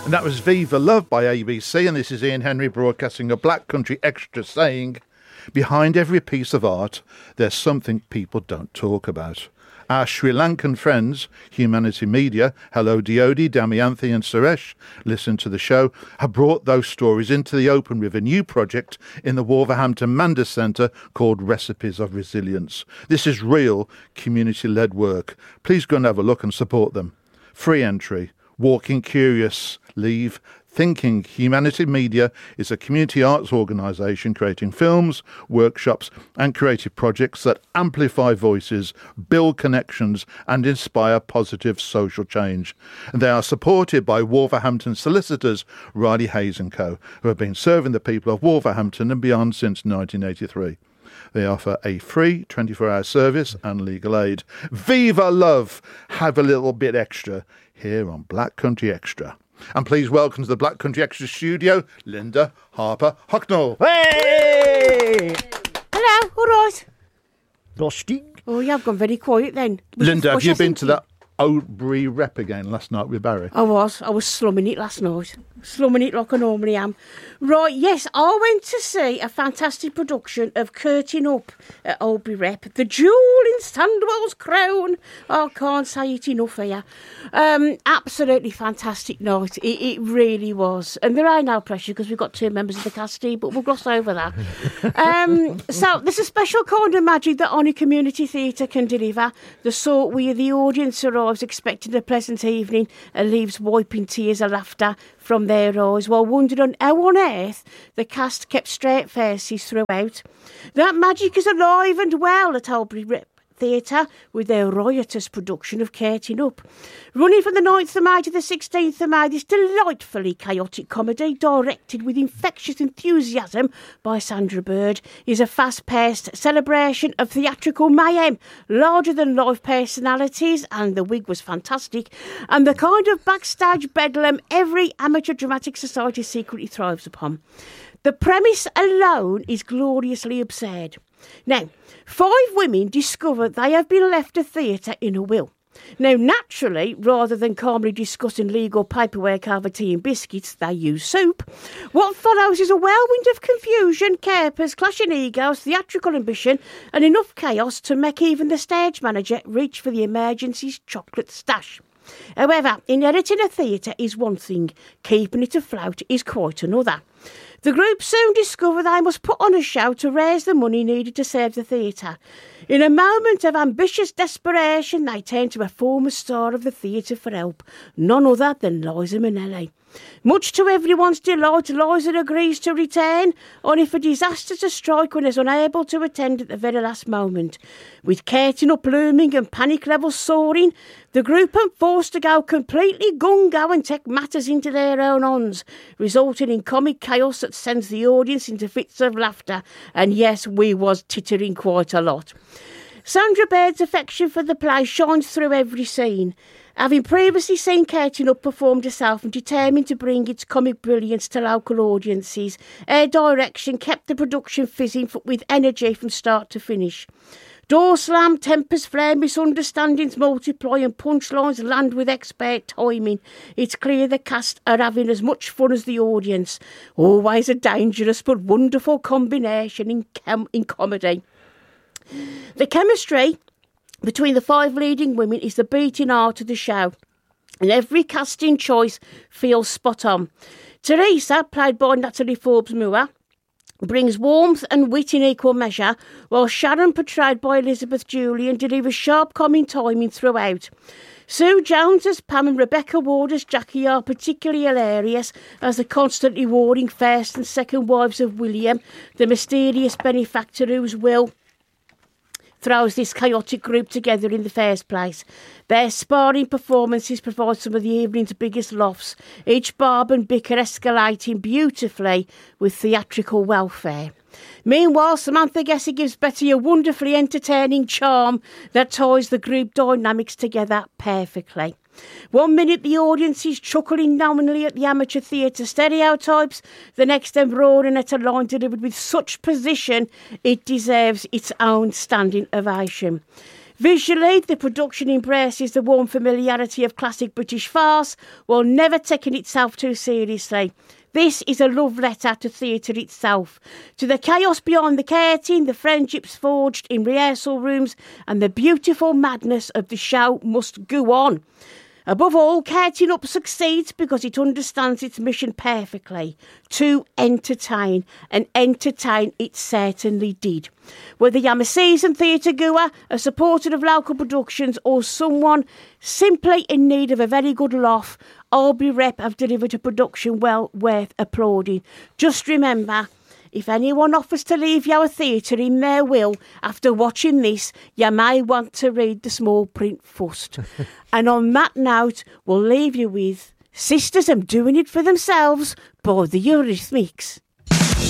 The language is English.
And that was Viva Love by ABC, and this is Ian Henry broadcasting a Black Country Extra saying, behind every piece of art, there's something people don't talk about. Our Sri Lankan friends, Humanity Media, hello Diodi, Damayanthi and Suresh, listen to the show, have brought those stories into the open with a new project in the Wolverhampton Manders Centre called Recipes of Resilience. This is real community-led work. Please go and have a look and support them. Free entry. Walking Curious, Leave, Thinking. Humanity Media is a community arts organisation creating films, workshops and creative projects that amplify voices, build connections and inspire positive social change. And they are supported by Wolverhampton solicitors Riley Hayes & Co, who have been serving the people of Wolverhampton and beyond since 1983. They offer a free 24-hour service and legal aid. Viva Love! Have a little bit extra here on Black Country Extra. And please welcome to the Black Country Extra studio, Linda Harper Hucknall. Hey! Hello, all right. Rusting. Oh, you have gone very quiet then. Linda, have you been to that Oadbury rep again last night with Barry? I was slumming it last night. Slumming it like I normally am. Right, yes, I went to see a fantastic production of Curtain Up at Oadbury Rep. The Jewel in Sandwell's Crown. I can't say it enough here. Absolutely fantastic night. It really was. And there are no pressure because we've got two members of the cast here, but we'll gloss over that. So there's a special kind of magic that only community theatre can deliver. The sort where the audience arrives expecting a pleasant evening and leaves wiping tears of laughter from their eyes while wondering how on earth the cast kept straight faces throughout. That magic is alive and well at Oadbury Rep Theatre with their riotous production of Curtain Up. Running from the 9th of May to the 16th of May, this delightfully chaotic comedy, directed with infectious enthusiasm by Sandra Bird, is a fast-paced celebration of theatrical mayhem, larger-than-life personalities, and the wig was fantastic, and the kind of backstage bedlam every amateur dramatic society secretly thrives upon. The premise alone is gloriously absurd. Now, 5 women discover they have been left a theatre in a will. Now, naturally, rather than calmly discussing legal paperwork over tea and biscuits, they use soup. What follows is a whirlwind of confusion, capers, clashing egos, theatrical ambition, and enough chaos to make even the stage manager reach for the emergency's chocolate stash. However, inheriting a theatre is one thing, keeping it afloat is quite another. The group soon discover they must put on a show to raise the money needed to save the theatre. In a moment of ambitious desperation, they turn to a former star of the theatre for help, none other than Liza Minnelli. Much to everyone's delight, Liza agrees to return, only for disaster to strike when is unable to attend at the very last moment. With Curtain Up looming and panic levels soaring, the group are forced to go completely gung-ho and take matters into their own hands, resulting in comic chaos that sends the audience into fits of laughter. And yes, we was tittering quite a lot. Sandra Bird's affection for the play shines through every scene. Having previously seen Curtain Up performed herself and determined to bring its comic brilliance to local audiences, her direction kept the production fizzing with energy from start to finish. Door slam, tempers flare, misunderstandings multiply and punchlines land with expert timing. It's clear the cast are having as much fun as the audience. Always a dangerous but wonderful combination in comedy. The chemistry between the 5 leading women is the beating heart of the show, and every casting choice feels spot on. Teresa, played by Natalie Forbes-Moore, brings warmth and wit in equal measure, while Sharon, portrayed by Elizabeth Julian, delivers sharp comic timing throughout. Sue Jones as Pam and Rebecca Ward as Jackie are particularly hilarious as the constantly warring first and second wives of William, the mysterious benefactor whose will throws this chaotic group together in the first place. Their sparring performances provide some of the evening's biggest laughs, each barb and bicker escalating beautifully with theatrical welfare. Meanwhile, Samantha Gessie gives Betty a wonderfully entertaining charm that ties the group dynamics together perfectly. 1 minute the audience is chuckling nominally at the amateur theatre stereotypes, the next them roaring at a line delivered with such precision it deserves its own standing ovation. Visually, the production embraces the warm familiarity of classic British farce while never taking itself too seriously. This is a love letter to theatre itself, to the chaos behind the curtain, the friendships forged in rehearsal rooms, and the beautiful madness of the show must go on. Above all, Curtain Up succeeds because it understands its mission perfectly, to entertain, and entertain it certainly did. Whether you're a seasoned theatre goer, a supporter of local productions, or someone simply in need of a very good laugh, Albury Rep have delivered a production well worth applauding. Just remember, if anyone offers to leave you a theatre in their will after watching this, you may want to read the small print first. And on that note, we'll leave you with Sisters Are Doing It For Themselves by the Eurythmics.